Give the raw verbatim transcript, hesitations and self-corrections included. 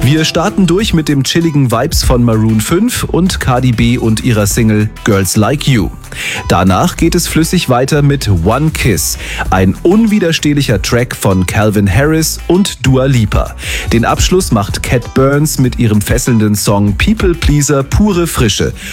Wir starten durch mit dem chilligen Vibes von Maroon fünf und Cardi B und ihrer Single Girls Like You. Danach geht es flüssig weiter mit One Kiss, ein unwiderstehlicher Track von Calvin Harris und Dua Lipa. Den Abschluss macht Cat Burns mit ihrem fesselnden Song People Pleaser pure Frische